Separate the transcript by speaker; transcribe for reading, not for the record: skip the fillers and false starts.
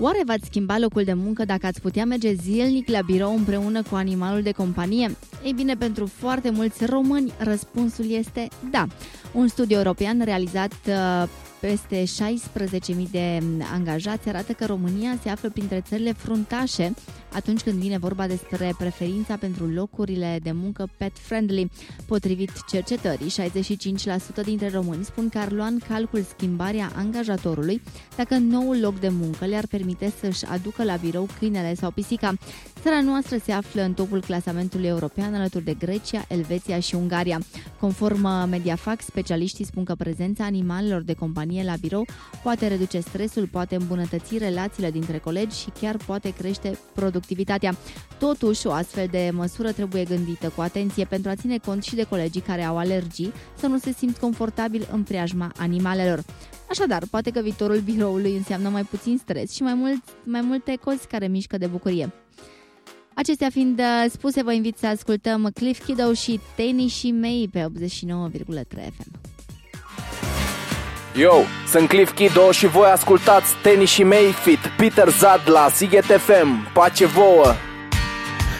Speaker 1: Oare v-ați schimba locul de muncă dacă ați putea merge zilnic la birou împreună cu animalul de companie? Ei bine, pentru foarte mulți români, răspunsul este da. Un studiu european realizat peste 16.000 de angajați arată că România se află printre țările fruntașe atunci când vine vorba despre preferința pentru locurile de muncă pet-friendly. Potrivit cercetării, 65% dintre români spun că ar lua în calcul schimbarea angajatorului dacă noul loc de muncă le-ar permite să-și aducă la birou câinele sau pisica. Țara noastră se află în topul clasamentului european alături de Grecia, Elveția și Ungaria. Conform Mediafax, specialiștii spun că prezența animalelor de companie la birou poate reduce stresul, poate îmbunătăți relațiile dintre colegi și chiar poate crește productivitatea. Totuși, o astfel de măsură trebuie gândită cu atenție pentru a ține cont și de colegii care au alergii să nu se simt confortabil în preajma animalelor. Așadar, poate că viitorul biroului înseamnă mai puțin stres și mai multe cozi care mișcă de bucurie. Acestea fiind spuse, vă invit să ascultăm Cliff Kiddo și Teni și May pe 89,3 FM.
Speaker 2: Yo, sunt Cliff Kiddo și voi ascultați Teni și May feat. Peter Zad la Sighet FM. Pace vouă!